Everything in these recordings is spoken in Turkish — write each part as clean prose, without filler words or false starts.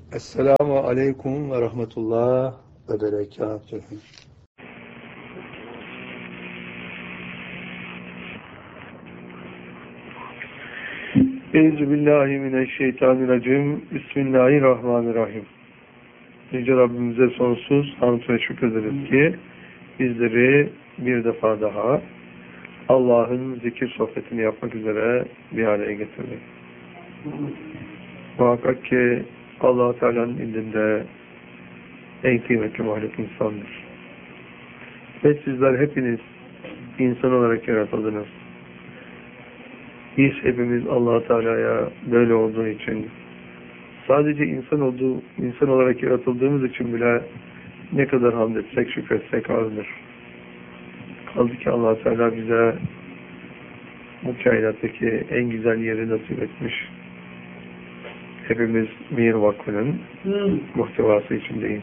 Esselamu Aleyküm ve Rahmetullah ve Berekatuhu. Euzubillahimineşşeytanirracim. Bismillahirrahmanirrahim. Yüce Rabbimize sonsuz hamd ve şükrederiz ki bizleri bir defa daha Allah'ın zikir sohbetini yapmak üzere bir araya getirdi. Muhakkak ki Allah-u Teala'nın indinde en kıymetli mahluk insandır. Ve sizler hepiniz insan olarak yaratıldınız. Biz hepimiz Allah-u Teala'ya böyle olduğu için, sadece insan olarak yaratıldığımız için bile ne kadar hamd etsek, şükretsek azdır. Kaldı ki Allah-u Teala bize bu kainattaki en güzel yeri nasip etmiş. Hepimiz Mihir Vakfı'nın muhtevası içindeyiz.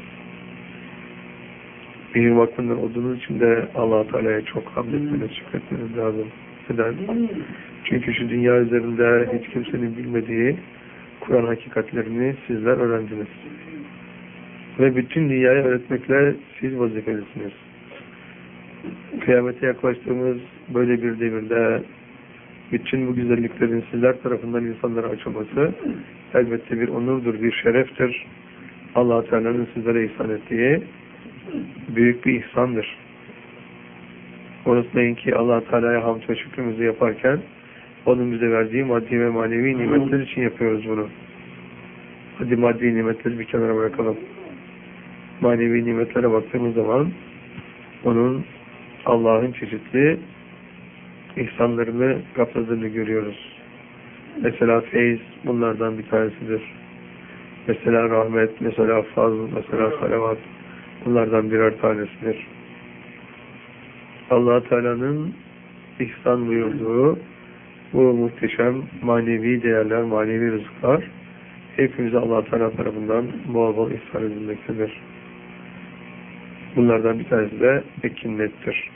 Mihir Vakfı'nın olduğunuz için de Allah-u Teala'ya çok hamd etmeniz, şükretmeniz lazım. Neden? Çünkü şu dünya üzerinde hiç kimsenin bilmediği Kur'an hakikatlerini sizler öğrendiniz. Ve bütün dünyaya öğretmekle siz vazifelisiniz. Kıyamete yaklaştığımız böyle bir devirde bütün bu güzelliklerin sizler tarafından insanlara açılması elbette bir onurdur, bir şereftir. Allah-u Teala'nın sizlere ihsan ettiği büyük bir ihsandır. Unutmayın ki Allah-u Teala'ya hamd ve şükrümüzü yaparken onun bize verdiği maddi ve manevi nimetler için yapıyoruz bunu. Hadi maddi nimetleri bir kenara bırakalım. Manevi nimetlere baktığımız zaman onun Allah'ın çeşitli ihsanlarını kapsadığını görüyoruz. Mesela feyiz bunlardan bir tanesidir. Mesela rahmet, mesela fazl, mesela salavat bunlardan birer tanesidir. Allah-u Teala'nın ihsan buyurduğu bu muhteşem manevi değerler, manevi rızıklar hepimize Allah-u Teala tarafından bol bol ihsan edilmektedir. Bunlardan bir tanesi de ekinnettir.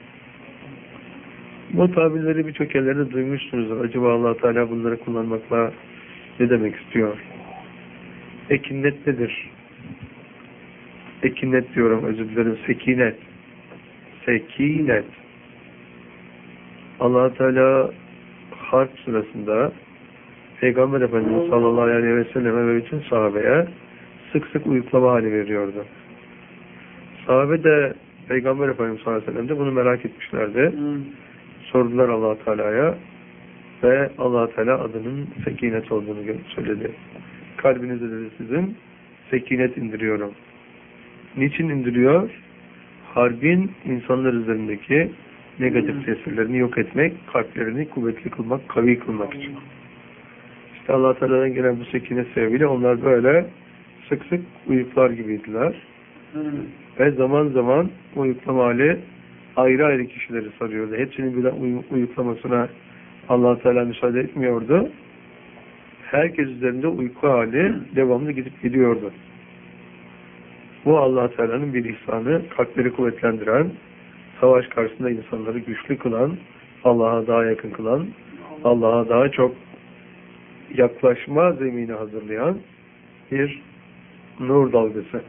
Bu tabirleri birçok yerlerde duymuşsunuzdur. Acaba Allah-u Teala bunları kullanmakla ne demek istiyor? Ekinnet nedir? Ekinnet diyorum, özür dilerim. Sekinet. Sekinet. Allah-u Teala Harp sırasında Peygamber Efendimiz sallallahu aleyhi ve selleme ve bütün sahabeye sık sık uyuklama hali veriyordu. Sahabe de Peygamber Efendimiz sallallahu aleyhi ve sellem de bunu merak etmişlerdi. Sordular Allah-u Teala'ya ve Allah-u Teala adının sekinet olduğunu söyledi. Kalbinize dedi sizin sekinet indiriyorum. Niçin indiriyor? Harbin insanlar üzerindeki negatif tesirlerini yok etmek, kalplerini kuvvetli kılmak, kavi kılmak için. İşte Allah-u Teala'dan gelen bu sekinet sebebiyle onlar böyle sık sık uyuklar gibiydiler. Ve zaman zaman uyuklama hali ayrı ayrı kişileri sarıyordu. Hepsinin birden uyuklamasına Allah-u Teala müsaade etmiyordu. Herkes üzerinde uyku hali devamlı gidip gidiyordu. Bu Allah-u Teala'nın bir ihsanı, kalpleri kuvvetlendiren, savaş karşısında insanları güçlü kılan, Allah'a daha yakın kılan, Allah'a daha çok yaklaşma zemini hazırlayan bir nur dalgası.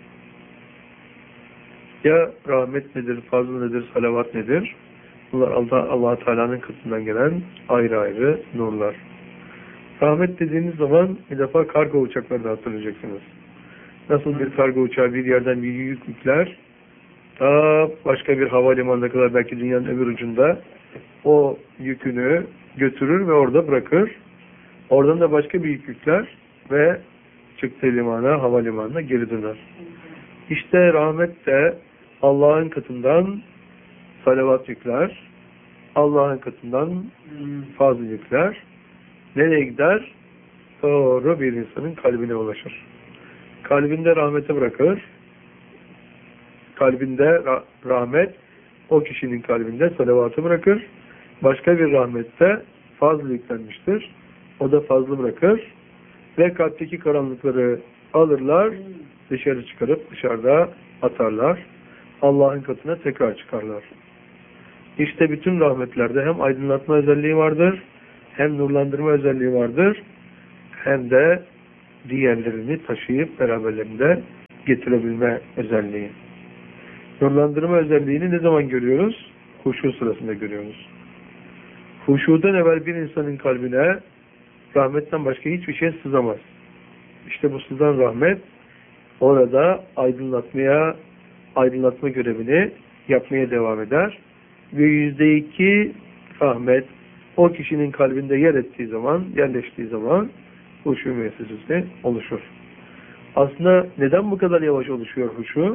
Ya rahmet nedir, fazl nedir, salavat nedir? Bunlar Allah-u Teala'nın katından gelen ayrı ayrı nurlar. Rahmet dediğiniz zaman bir defa kargo uçaklarını hatırlayacaksınız. Nasıl bir kargo uçağı bir yerden bir yük yükler, ta başka bir havalimanına kadar belki dünyanın öbür ucunda o yükünü götürür ve orada bırakır. Oradan da başka bir yük yükler ve çıktığı limana, havalimanına geri döner. İşte rahmet de Allah'ın katından salavat yükler, Allah'ın katından fazla yükler. Nereye gider? Doğru bir insanın kalbine ulaşır. Kalbinde rahmeti bırakır. Kalbinde rahmet o kişinin kalbinde salavatı bırakır. Başka bir rahmette fazla yüklenmiştir. O da fazla bırakır. Ve kalpteki karanlıkları alırlar, dışarı çıkarıp dışarıda atarlar. Allah'ın katına tekrar çıkarlar. İşte bütün rahmetlerde hem aydınlatma özelliği vardır, hem nurlandırma özelliği vardır, hem de diğerlerini taşıyıp beraberlerinde getirebilme özelliği. Nurlandırma özelliğini ne zaman görüyoruz? Huşu sırasında görüyoruz. Huşudan evvel bir insanın kalbine rahmetten başka hiçbir şey sızamaz. İşte bu sızan rahmet orada aydınlatma görevini yapmaya devam eder. Ve %2 rahmet o kişinin kalbinde yerleştiği zaman huşu müessesesi oluşur. Aslında neden bu kadar yavaş oluşuyor huşu?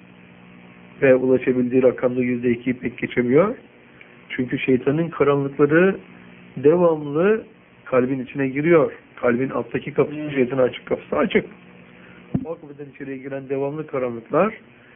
Ve ulaşabildiği rakamda %2'yi pek geçemiyor. Çünkü şeytanın karanlıkları devamlı kalbin içine giriyor. Kalbin alttaki kapısı, şeytanın açık kapısı açık. O kapıdan içeriye giren devamlı karanlıklar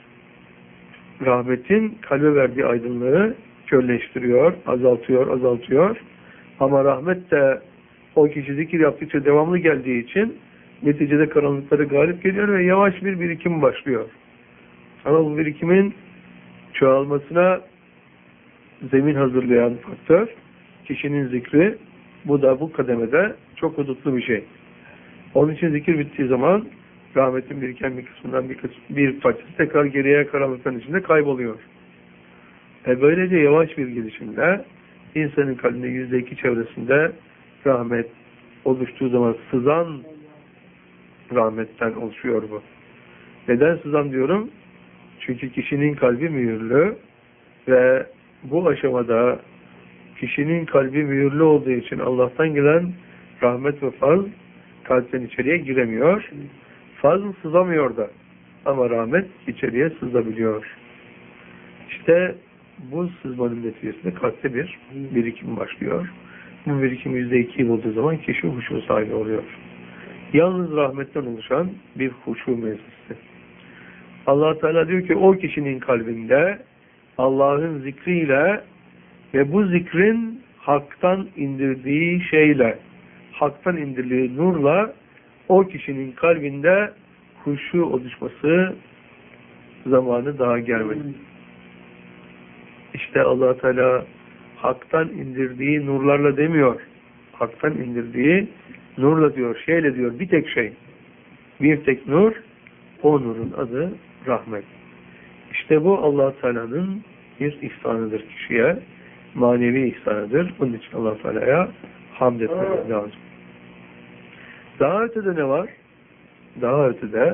rahmetin kalbe verdiği aydınlığı körleştiriyor, azaltıyor. Ama rahmet de o kişi zikir yaptıkça devamlı geldiği için neticede karanlıkları galip geliyor ve yavaş bir birikim başlıyor. Ama bu birikimin çoğalmasına zemin hazırlayan faktör kişinin zikri. Bu da bu kademede çok hudutlu bir şey. Onun için zikir bittiği zaman rahmetin biriken bir kısmından bir parçası tekrar geriye karanlıkların içinde kayboluyor. Böylece yavaş bir gelişimle insanın kalbinde %2 çevresinde rahmet oluştuğu zaman sızan rahmetten oluşuyor bu. Neden sızan diyorum? Çünkü kişinin kalbi mühürlü ve bu aşamada kişinin kalbi mühürlü olduğu için Allah'tan gelen rahmet ve fazl kalpten içeriye giremiyor. Fazl sızamıyor da ama rahmet içeriye sızabiliyor. İşte bu sızmanın neticesinde kalpte bir birikim başlıyor. Bu birikim %2'yi bulduğu zaman kişi huşu sahibi oluyor. Yalnız rahmetten oluşan bir huşu meclisi. Allah Teala diyor ki o kişinin kalbinde Allah'ın zikriyle ve bu zikrin haktan indirdiği şeyle, haktan indirdiği nurla o kişinin kalbinde huşu oluşması zamanı daha gelmedi. İşte Allah Teala haktan indirdiği nurlarla demiyor. Haktan indirdiği nurla diyor, şeyle diyor, bir tek şey. Bir tek nur, o nurun adı rahmet. İşte bu Allah Teala'nın bir ihsanıdır kişiye. Manevi ihsanıdır. Bunun için Allah Teala'ya hamd etmemiz lazım. Daha ötede ne var? Daha ötede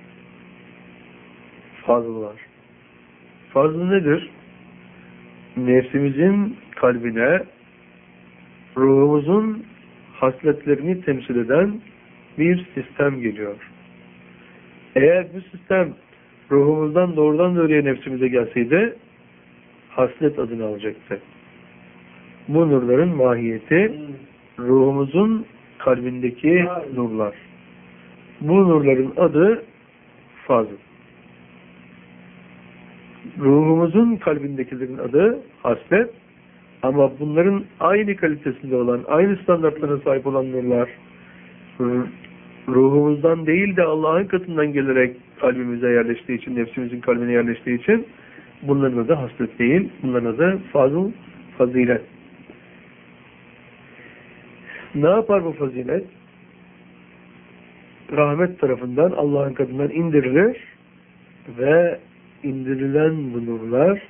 fazl var. Fazl nedir? Nefsimizin kalbine ruhumuzun hasletlerini temsil eden bir sistem geliyor. Eğer bu sistem ruhumuzdan doğrudan doğruya nefsimize gelseydi haslet adını alacaktı. Bu nurların mahiyeti ruhumuzun kalbindeki nurlar. Bu nurların adı fazl. Ruhumuzun kalbindekilerin adı haslet. Ama bunların aynı kalitesinde olan, aynı standartlara sahip olan nurlar ruhumuzdan değil de Allah'ın katından gelerek kalbimize yerleştiği için, nefsimizin kalbine yerleştiği için bunların adı haslet değil, bunların adı fazl, fazilet. Ne yapar bu fazilet? Rahmet tarafından Allah'ın katından indirilir ve indirilen bu nurlar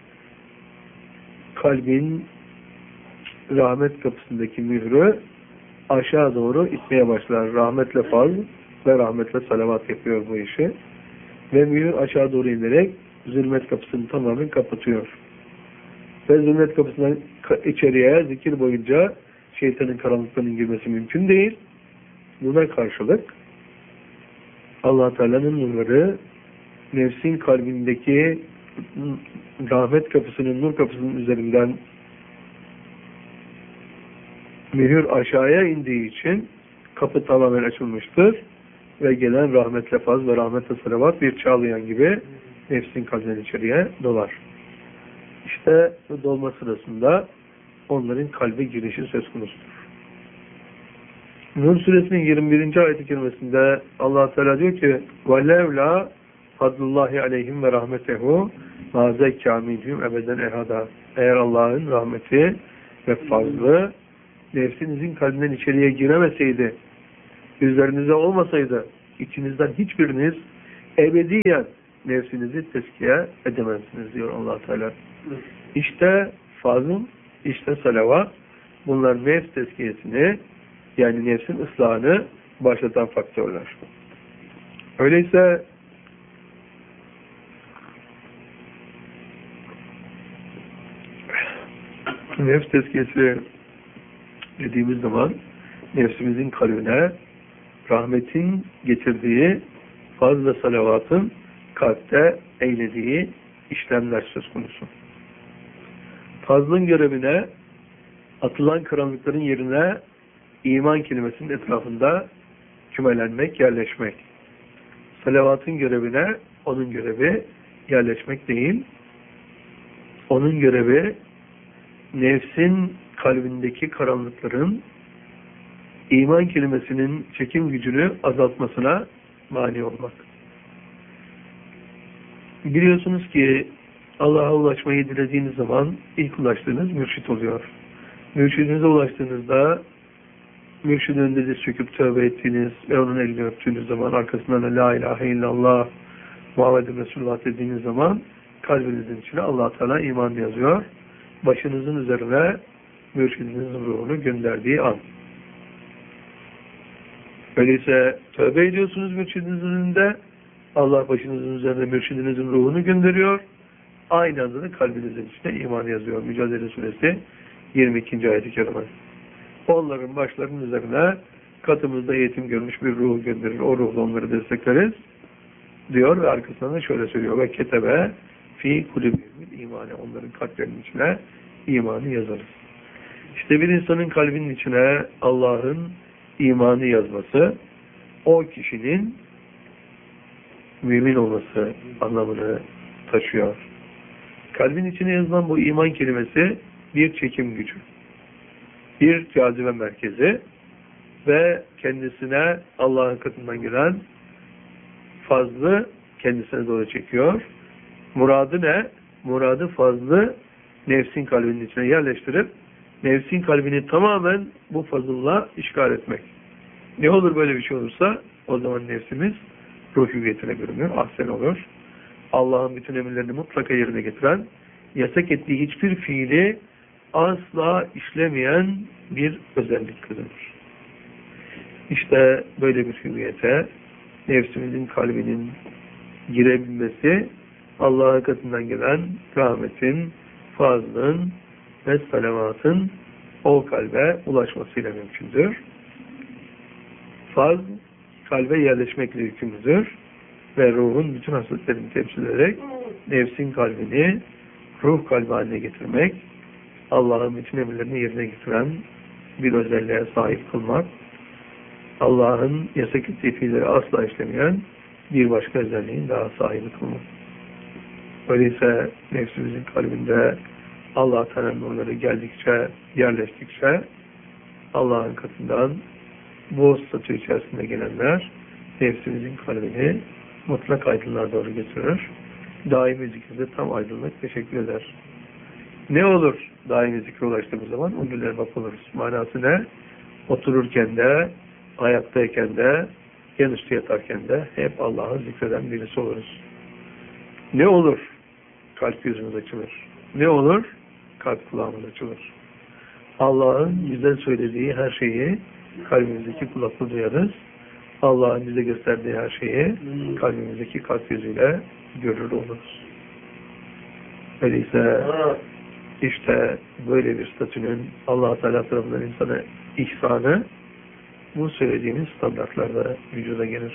kalbin rahmet kapısındaki mührü aşağı doğru itmeye başlar. Rahmetle fazl ve rahmetle salavat yapıyor bu işi. Ve mühür aşağı doğru inerek zulmet kapısını tamamen kapatıyor. Ve zulmet kapısından içeriye zikir boyunca şeytanın karanlıklarının girmesi mümkün değil. Buna karşılık Allah Teala'nın nurları nefsin kalbindeki rahmet kapısının, nur kapısının üzerinden mühür aşağıya indiği için kapı tamamen açılmıştır ve gelen rahmetle fazl ve rahmetle salavat bir çağlayan gibi nefsin kalbinin içeriye dolar. İşte bu dolma sırasında onların kalbe girişi söz konusudur. Nur suresinin 21. ayet-i kerimesinde Allah Teala diyor ki وَلَوْلَا fadlullahi aleyhim ve rahmetehu ma zekâ minhum ebeden ehada. Eğer Allah'ın rahmeti ve fazlı nefsinizin kalbinden içeriye giremeseydi üzerinize olmasaydı içinizden hiçbiriniz ebediyen nefsinizi tezkiye edemezsiniz diyor Allah Teala. İşte fazıl, işte salavat, bunlar nefs tezkiyesini, yani nefsin ıslahını başlatan faktörler. Öyleyse nefs tezkiyesi dediğimiz zaman nefsimizin kalbine rahmetin getirdiği fazla salavatın kalpte eylediği işlemler söz konusu. Fazlın görevine atılan karanlıkların yerine iman kelimesinin etrafında kümelenmek, yerleşmek. Salavatın görevine onun görevi yerleşmek değil, onun görevi nefsin kalbindeki karanlıkların iman kelimesinin çekim gücünü azaltmasına mani olmak. Biliyorsunuz ki Allah'a ulaşmayı dilediğiniz zaman ilk ulaştığınız mürşit oluyor. Mürşidinize ulaştığınızda mürşidin önünde diz çöküp tövbe ettiğiniz ve onun elini öptüğünüz zaman, arkasından da La ilahe illallah Muhammed Resulullah dediğiniz zaman kalbinizin içine Allah Teala iman yazıyor. Başınızın üzerine mürşidinizin ruhunu gönderdiği an. Öyleyse tövbe ediyorsunuz mürşidinizin önünde, Allah başınızın üzerine mürşidinizin ruhunu gönderiyor. Aynı anda da kalbinizin içine iman yazıyor. Mücadele Suresi 22. ayet-i kerime. Onların başlarının üzerine katımızda eğitim görmüş bir ruh gönderir. O ruhla onları destekleriz diyor ve arkasından da şöyle söylüyor. Ve ketebe fi kulübihimil imane. Onların kalplerinin içine imanı yazarız. İşte bir insanın kalbinin içine Allah'ın imanı yazması o kişinin mümin olması anlamını taşıyor. Kalbin içine yazılan bu iman kelimesi bir çekim gücü, bir cazibe merkezi ve kendisine Allah'ın katından gelen fazlı kendisine doğru çekiyor. Muradı ne? Muradı fazlı nefsin kalbinin içine yerleştirip nefsin kalbini tamamen bu fazılla işgal etmek. Ne olur böyle bir şey olursa o zaman nefsimiz ruh hüviyetine bürünür, ahsen olur. Allah'ın bütün emirlerini mutlaka yerine getiren, yasak ettiği hiçbir fiili asla işlemeyen bir özellik kazanır. İşte böyle bir hüviyete nefsimizin kalbinin girebilmesi Allah'ın katından gelen rahmetin, fazlın ve salavatın o kalbe ulaşmasıyla mümkündür. Fazl kalbe yerleşmekle yükümlüdür ve ruhun bütün hasletlerini temsil ederek nefsin kalbini ruh kalbi haline getirmek, Allah'ın bütün emirlerini yerine getiren bir özelliğe sahip kılmak, Allah'ın yasak ettiği fiilleri asla işlemeyen bir başka özelliğin daha sahibi kılmak. Öyleyse nefsimizin kalbinde Allah Teala'nın nurları geldikçe, yerleştikçe Allah'ın katından bu statü içerisinde gelenler nefsimizin kalbini mutlak aydınlığa doğru götürür. Daimi zikirde tam aydınlık teşekkür eder. Ne olur daimi zikre ulaştığımız zaman? Ünlüler bak oluruz. Manası ne? Otururken de, ayaktayken de, yanüstü yatarken de hep Allah'ı zikreden birisi oluruz. Ne olur? Kalp gözümüz açılır. Ne olur? Kalp kulağımız açılır. Allah'ın bize söylediği her şeyi kalbimizdeki kulakla duyarız. Allah'ın bize gösterdiği her şeyi kalbimizdeki kalp gözüyle görür oluruz. Öyleyse işte böyle bir statünün Allah Teala tarafından insana ihsanı bu söylediğimiz standartlarda vücuda gelir.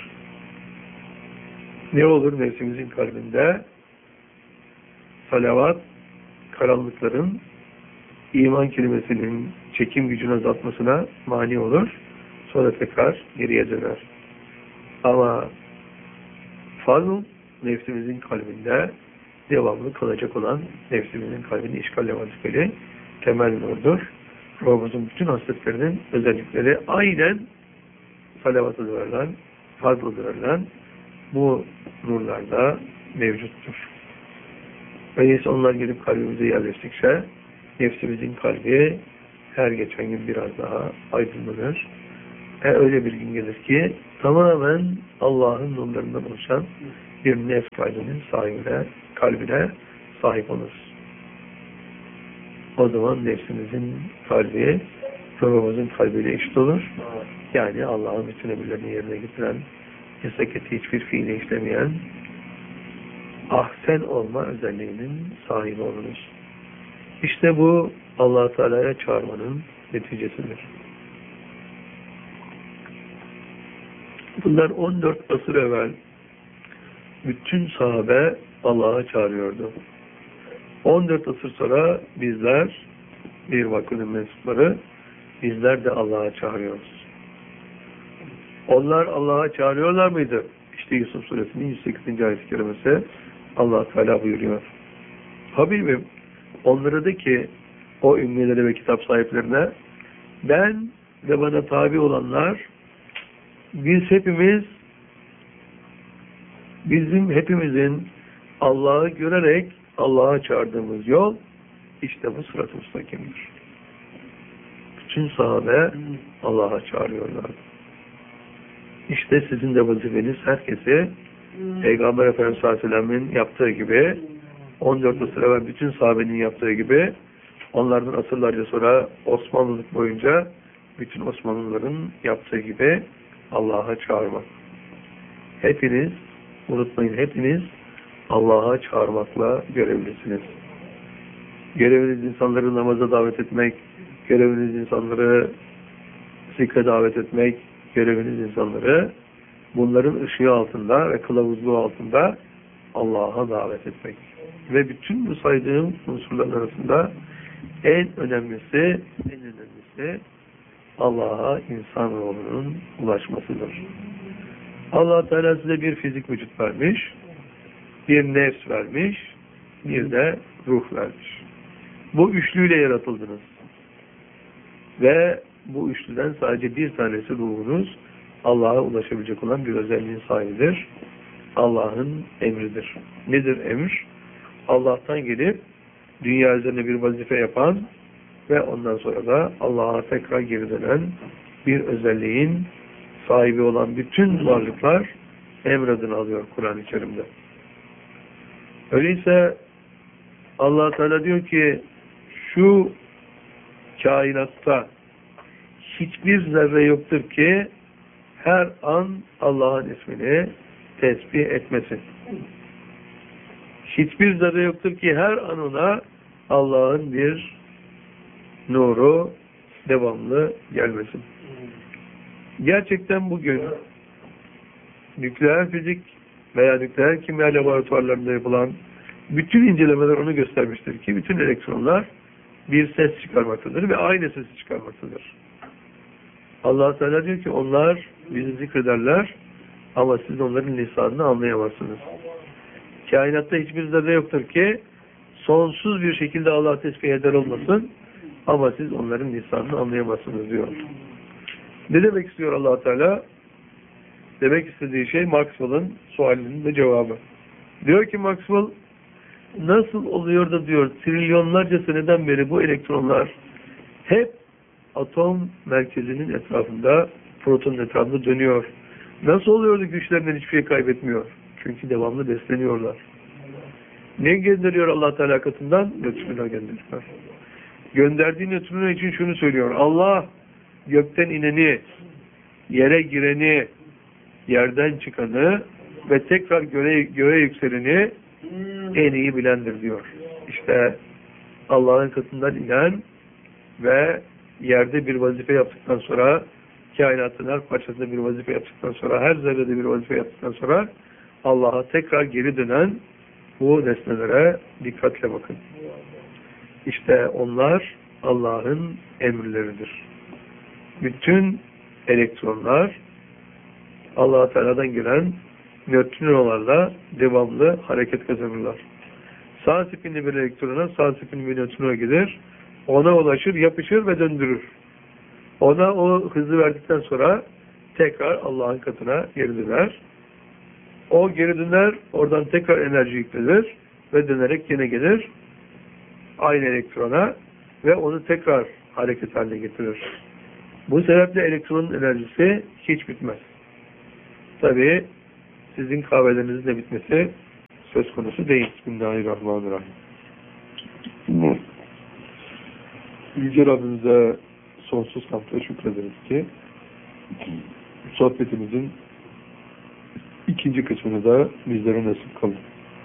Ne olur nefsimizin kalbinde salavat karanlıkların iman kelimesinin çekim gücünü azaltmasına mani olur. Sonra tekrar geriye döner. Ama fazl nefsimizin kalbinde devamlı kalacak olan nefsimizin kalbini işgalle vazifeli temel nurdur. Ruhumuzun bütün hasletlerinin özellikleri aynen salavatıdır verilen, fazladır verilen bu nurlarda mevcuttur. Öyleyse onlar gelip kalbimize yerleştikçe nefsimizin kalbi her geçen gün biraz daha aydınlanır. Öyle bir gün gelir ki tamamen Allah'ın nurlarından oluşan bir nefs kalbinin sahibine, kalbine sahip oluruz. O zaman nefsimizin kalbi ruhumuzun kalbiyle eşit olur. Yani Allah'ın bütün emirlerini yerine getiren, yasak ettiği hiçbir fiili işlemeyen, ahsen olma özelliğinin sahibi oluruz. İşte bu Allah-u Teala'ya çağırmanın neticesidir. Bunlar 14 asır evvel bütün sahabe Allah'a çağırıyordu. 14 asır sonra bizler, bir vakfının mensupları, bizler de Allah'a çağırıyoruz. Onlar Allah'a çağırıyorlar mıydı? İşte Yusuf Suresinin 108. ayet-i kerimesi Allah Teala buyuruyor. Habibim, onlara de ki o ümmilere ve kitap sahiplerine, ben ve bana tabi olanlar, biz hepimiz, bizim hepimizin Allah'ı görerek Allah'a çağırdığımız yol işte bu sırat-ı müstakimdir. Bütün sahabe Allah'a çağırıyorlar. İşte sizin de vazifeniz herkesi Peygamber Efendimiz sallallahu aleyhi ve sellem'in yaptığı gibi, 14 asır evvel bütün sahabenin yaptığı gibi, onlardan asırlarca sonra Osmanlılık boyunca bütün Osmanlıların yaptığı gibi Allah'a çağırmak. Hepiniz, unutmayın, hepiniz Allah'a çağırmakla görevlisiniz. Göreviniz insanları namaza davet etmek, göreviniz insanları zikre davet etmek, göreviniz insanları bunların ışığı altında ve kılavuzluğu altında Allah'a davet etmek. Ve bütün bu saydığım unsurların arasında en önemlisi Allah'a insanoğlunun ulaşmasıdır. Allah Teala size bir fizik vücut vermiş, bir nefs vermiş, bir de ruh vermiş. Bu üçlüyle yaratıldınız. Ve bu üçlüden sadece bir tanesi ruhunuz, Allah'a ulaşabilecek olan bir özelliğin sahibidir. Allah'ın emridir. Nedir emir? Allah'tan gelip dünya üzerine bir vazife yapan ve ondan sonra da Allah'a tekrar geri dönen bir özelliğin sahibi olan bütün varlıklar emir adını alıyor Kur'an-ı Kerim'de. Öyleyse Allah Teala diyor ki şu kainatta hiçbir zerre yoktur ki her an Allah'ın ismini tesbih etmesin. Hiçbir zerre yoktur ki her an ona Allah'ın bir nuru devamlı gelmesin. Gerçekten bugün nükleer fizik veya nükleer kimya laboratuvarlarında yapılan bütün incelemeler onu göstermiştir ki bütün elektronlar bir ses çıkarmaktadır ve aynı sesi çıkarmaktadır. Allah Teala diyor ki onlar bizi zikrederler ama siz onların lisanını anlayamazsınız. Kainatta hiçbir zerre yoktur ki sonsuz bir şekilde Allah tesbih eder olmasın ama siz onların lisanını anlayamazsınız diyor. Ne demek istiyor Allah Teala? Demek istediği şey Maxwell'ın sualinin de cevabı. Diyor ki Maxwell, nasıl oluyor da diyor trilyonlarca seneden beri bu elektronlar hep atom merkezinin etrafında, protonun etrafında dönüyor. Nasıl oluyor da güçlerinden hiçbir şey kaybetmiyor? Çünkü devamlı besleniyorlar. Ne gönderiyor Allah Teala katından? Nötrino gönderiyor. Gönderdiği nötrino için şunu söylüyor. Allah gökten ineni, yere gireni, yerden çıkanı ve tekrar göğe yükseleni en iyi bilendir diyor. İşte Allah'ın katından inen ve yerde bir vazife yaptıktan sonra, kainatın her parçasında bir vazife yaptıktan sonra, her zerrede bir vazife yaptıktan sonra Allah'a tekrar geri dönen bu nesnelere dikkatle bakın. İşte onlar Allah'ın emirleridir. Bütün elektronlar Allah Teala'dan gelen nötrinolarla devamlı hareket kazanırlar. Sağ spinli bir elektrona sağ spinli bir nötrino gelir. Ona ulaşır, yapışır ve döndürür. Ona o hızı verdikten sonra tekrar Allah'ın katına geri döner. O geri döner, oradan tekrar enerji yüklenir ve dönerek yine gelir aynı elektrona ve onu tekrar hareket haline getirir. Bu sebeple elektronun enerjisi hiç bitmez. Tabii sizin kahvelerinizin de bitmesi söz konusu değil. Bismillahirrahmanirrahim. Yüce Rabbimize sonsuz hamdle şükrederiz ki sohbetimizin ikinci kısmını da bizlere nasip kılın.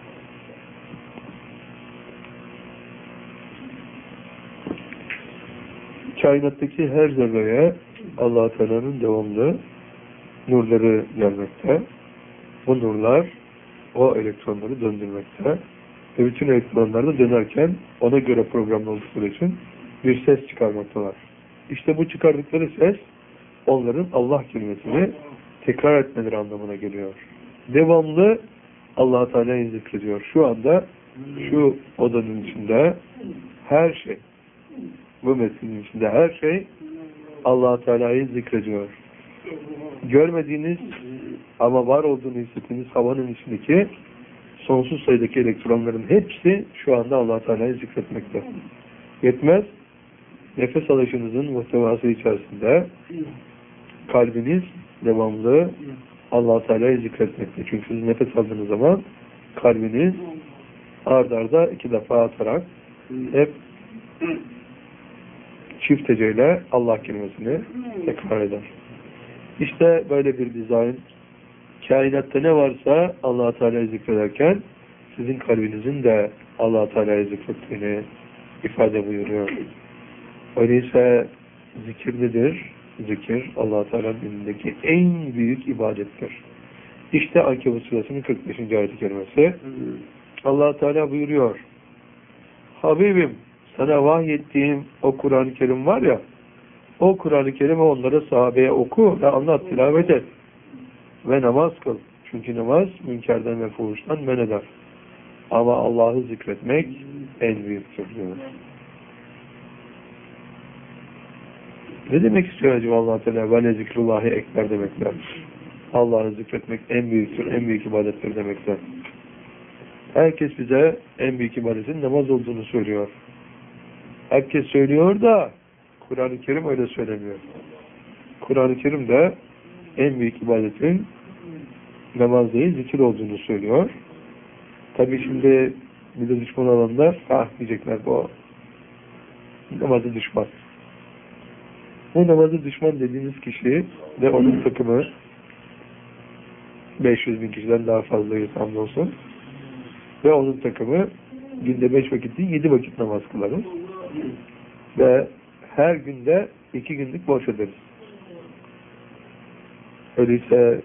Kainattaki her zerreye Allah-u Teala'nın devamlı nurları gelmekte. Bu nurlar o elektronları döndürmekte. Ve bütün elektronlar da dönerken ona göre programlı oldukları için bir ses çıkarmaktalar. İşte bu çıkardıkları ses onların Allah kelimesini tekrar etmeleri anlamına geliyor. Devamlı Allah-u Teala'yı zikrediyor. Şu anda şu odanın içinde her şey, bu metnin içinde her şey Allah-u Teala'yı zikrediyor. Görmediğiniz ama var olduğunu hissettiğiniz havanın içindeki sonsuz sayıdaki elektronların hepsi şu anda Allah-u Teala'yı zikretmekte. Yetmez, nefes alışınızın muhtevası içerisinde kalbiniz devamlı Allah-u Teala'yı zikretmekte. Çünkü siz nefes aldığınız zaman kalbiniz ard arda 2 defa atarak hep çift heceyle Allah kelimesini tekrar eder. İşte böyle bir dizayn. Kainatta ne varsa Allah-u Teala'yı zikrederken sizin kalbinizin de Allah-u Teala'yı zikrettiğini ifade buyuruyor. Öyleyse zikir nedir? Zikir Allah-u Teala'nın elindeki en büyük ibadettir. İşte Ankebut Suresi'nin 45. ayet-i kerimesi. Allah-u Teala buyuruyor. Habibim, sana vahyettiğim o Kur'an-ı Kerim var ya, o Kur'an-ı Kerim'i onlara, sahabeye oku ve anlat, tilavet et. Ve namaz kıl. Çünkü namaz münkerden ve fuhuştan men eder. Ama Allah'ı zikretmek en büyüktür diyor. Ne demek istiyor acaba Allah-u Teala? Ve ne zikrullahi ekber demekler. Allah'ı zikretmek en büyüktür, en büyük ibadettir demekler. Herkes bize en büyük ibadetin namaz olduğunu söylüyor. Herkes söylüyor da Kur'an-ı Kerim öyle söylemiyor. Kur'an-ı Kerim de en büyük ibadetin namaz değil, zikir olduğunu söylüyor. Tabi şimdi bir de düşman olanlar diyecekler bu namazı düşman. Bu namazı düşman dediğimiz kişi ve onun takımı 500.000 kişiden daha fazlayız hamdolsun. Ve onun takımı günde 5 vakit değil 7 vakit namaz kılarız. Ve her günde 2 günlük borç öderiz. Öyleyse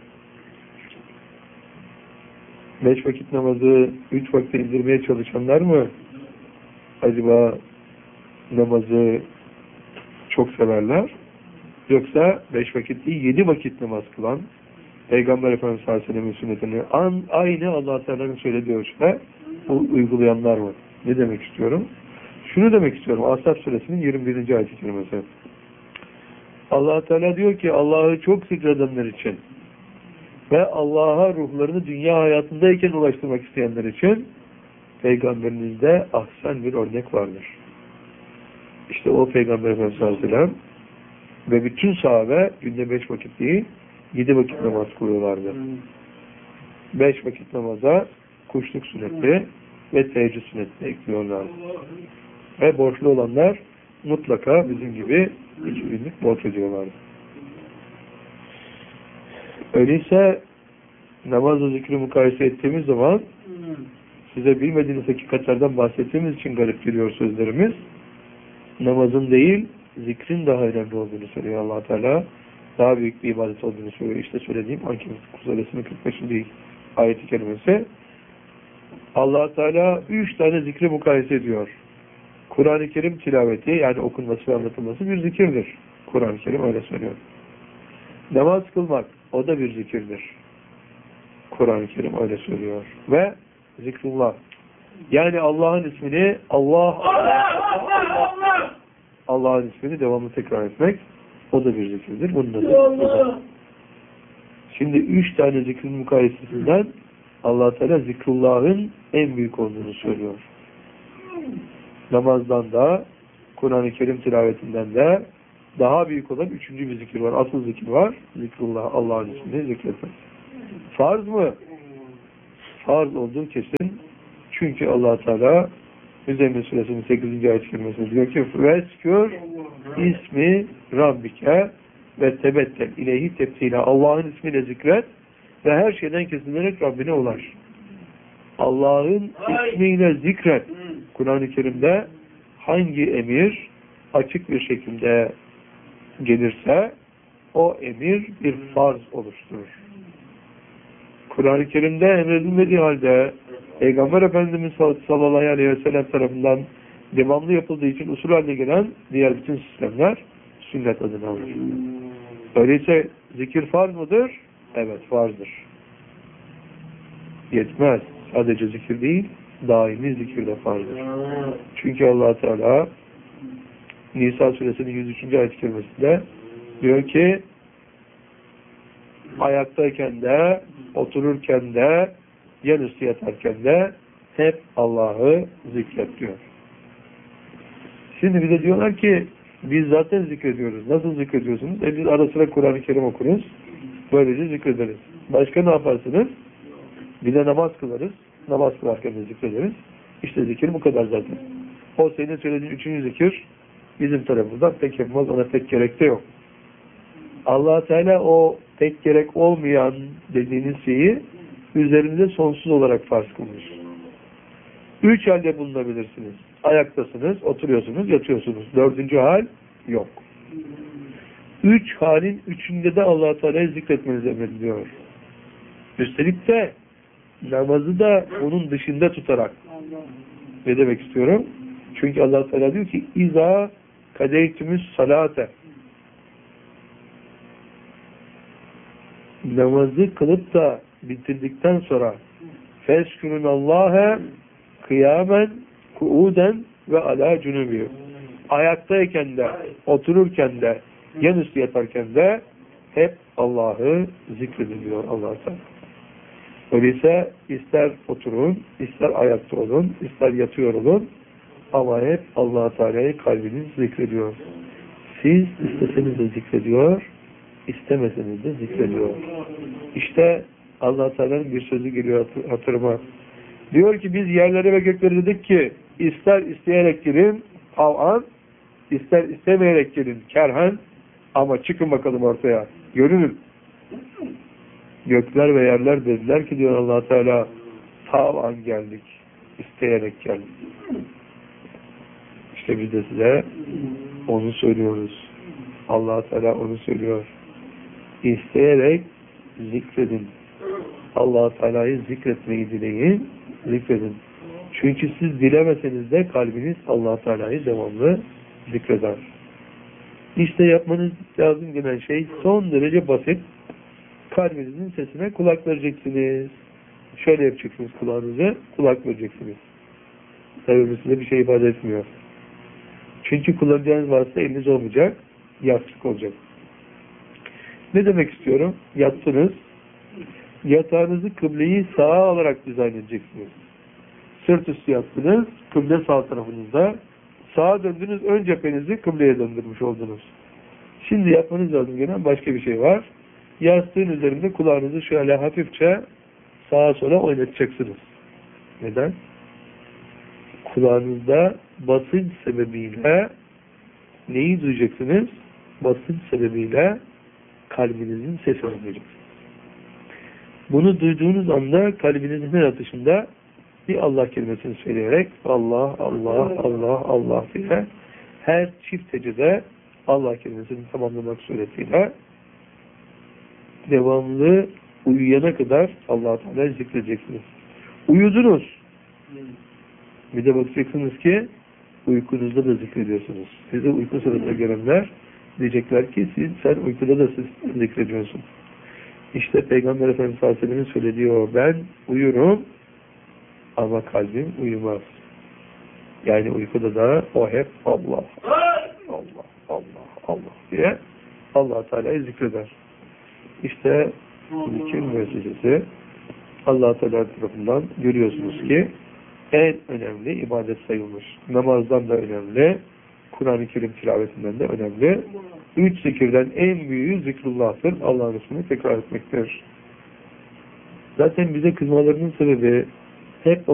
5 vakit namazı 3 vakte indirmeye çalışanlar mı acaba namazı çok severler? Yoksa 5 vakit değil 7 vakit namaz kılan Peygamber Efendimiz sallallahu aleyhi ve sellem'in sünnetini aynı Allah-u Teala'nın söylediği ölçüde uygulayanlar mı? Ne demek istiyorum? Şunu demek istiyorum. Asaf Suresinin 21. ayet-i kerimesi. Allah-u Teala diyor ki Allah'ı çok zikredenler için ve Allah'a ruhlarını dünya hayatındayken ulaştırmak isteyenler için Peygamberinizde ahsen bir örnek vardır. İşte o Peygamber Efendimiz sallallahu aleyhi ve sellem ve bütün sahabe günde 5 vakit değil 7 vakit namaz kılıyorlardı. 5 vakit namaza kuşluk sünneti ve teheccüd sünnetini ekliyorlardı. Ve borçlu olanlar mutlaka bizim gibi 2 günlük borç ödüyorlardı. Öyleyse namazla zikri mukayese ettiğimiz zaman size bilmediğiniz hakikatlerden bahsettiğimiz için garip geliyor sözlerimiz. Namazın değil, zikrin daha önemli olduğunu söylüyor Allah Teala. Daha büyük bir ibadet olduğunu söylüyor. İşte söylediğim Ankebut Suresi'nin 45. ayet-i kerimesi. Allah Teala 3 tane zikri mukayese ediyor. Kur'an-ı Kerim tilaveti, yani okunması ve anlatılması bir zikirdir. Kur'an-ı Kerim öyle söylüyor. Namaz kılmak, o da bir zikirdir. Kur'an-ı Kerim öyle söylüyor. Ve zikrullah. Yani Allah'ın ismini Allah'ın ismini devamlı tekrar etmek, o da bir zikirdir. Bunun adı. Şimdi 3 tane zikrin mukayesesinden Allah Teala zikrullah'ın en büyük olduğunu söylüyor. Namazdan da, Kur'an-ı Kerim tilavetinden de daha büyük olan üçüncü bir zikir var. Asıl zikir var. Zikrullah, Allah'ın ismini zikretmek. Farz mı? Farz olduğu kesin. Çünkü Allah Teala Müzzemmil Suresinin 8. ayet-i kerimesinde diyor ki veskür ismi Rabbike ve tebettel ileyhi tebtila. Allah'ın ismiyle zikret ve her şeyden kesilerek Rabbine ulaş. Allah'ın ismiyle zikret. Kur'an-ı Kerim'de hangi emir açık bir şekilde gelirse o emir bir farz oluşturur. Kur'an-ı Kerim'de emredilmediği halde Peygamber Efendimiz sallallahu aleyhi ve sellem tarafından devamlı yapıldığı için usul haline gelen diğer bütün sistemler sünnet adını alır. Öyleyse zikir farz mıdır? Evet, farzdır. Yetmez. Sadece zikir değil, daimi zikir de farzdır. Çünkü Allah Teala Nisa suresinin 103. ayet-i kerimesinde diyor ki ayaktayken de, otururken de, yanüstü yatarken de hep Allah'ı zikret diyor. Şimdi bize diyorlar ki biz zaten zikrediyoruz. Nasıl zikrediyorsunuz? Biz ara sıra Kur'an-ı Kerim okuruz. Böylece zikrederiz. Başka ne yaparsınız? Bir de namaz kılarız. Namaz kılarken de zikrederiz. İşte zikir bu kadar zaten. O senin söylediğin üçüncü zikir bizim tarafımızdan pek yapmaz. Ona pek gerek de yok. Allah Teala o pek gerek olmayan dediğiniz şeyi üzerinde sonsuz olarak farz kılmış. 3 halde bulunabilirsiniz. Ayaktasınız, oturuyorsunuz, yatıyorsunuz. 4. hal yok. 3 halin 3'ünde de Allah Teala'yı zikretmeniz emrediliyor. Üstelik de namazı da onun dışında tutarak. Ne demek istiyorum? Çünkü Allah Teala diyor ki İza kadeytümüz salate. Namazı kılıp da bitirdikten sonra feskürünallâhe kıyamen kuuden ve alâ cünübî. Ayaktayken de, otururken de, yanüstü yatarken de hep Allah'ı zikrediliyor Allah Teala. Öyleyse ister oturun, ister ayakta olun, ister yatıyor olun ama hep Allah Teala'yı kalbiniz zikrediyor. Siz isteseniz de zikrediyor, istemeseniz de zikrediyor. İşte Allah Teala'nın bir sözü geliyor hatırıma. Diyor ki biz yerlere ve göklere dedik ki ister isteyerek girin av'an, ister istemeyerek girin kerhen ama çıkın bakalım ortaya. Görünün. Gökler ve yerler dediler ki diyor Allah Teala tav'an geldik. İsteyerek geldik. İşte biz de size onu söylüyoruz. Allah Teala onu söylüyor. İsteyerek zikredin. Allah Teala'yı zikretmeyi dileyin, zikredin. Çünkü siz dilemeseniz de kalbiniz Allah Teala'yı devamlı zikreder. İşte yapmanız lazım gelen şey son derece basit. Kalbinizin sesine kulak vereceksiniz. Şöyle yapacaksınız kulağınızı, kulak vereceksiniz. Tabii size bir şey ifade etmiyor. Çünkü kullanacağınız varsa eliniz olmayacak, yastık olacak. Ne demek istiyorum? Yattınız. Yatağınızı kıbleyi sağa alarak dizayn edeceksiniz. Sırt üstü yattınız. Kıble sağ tarafınızda. Sağa döndünüz. Ön cephenizi kıbleye döndürmüş oldunuz. Şimdi yapmanız lazım gelen başka bir şey var. Yastığın üzerinde kulağınızı şöyle hafifçe sağa sola oynatacaksınız. Neden? Kulağınızda basınç sebebiyle neyi duyacaksınız? Basınç sebebiyle kalbinizin sesini duyacaksınız. Bunu duyduğunuz anda kalbinizin her atışında bir Allah kelimesini söyleyerek Allah, Allah, Allah, Allah diye her çift hecede Allah kelimesini tamamlamak suretiyle devamlı uyuyana kadar Allah Teala zikredeceksiniz. Uyudunuz. Bir de bakacaksınız ki uykunuzda da zikrediyorsunuz. Size uyku sırasında gelenler diyecekler ki sen uykuda da zikrediyorsun. İşte Peygamber Efendimiz sallallahu aleyhi ve sellem'in söylediği o, ben uyurum ama kalbim uyumaz. Yani uykuda da o hep Allah, Allah, Allah, Allah diye Allah Teala'yı zikreder. İşte zikir müessesesi Allah Teala tarafından görüyorsunuz ki en önemli ibadet sayılmış. Namazdan da önemli, Kur'an-ı Kerim tilavetinden de önemli. 3 zikirden en büyüğü zikrullah'tır. Allah'ın ismini tekrar etmektir. Zaten bize kızmalarının sebebi hep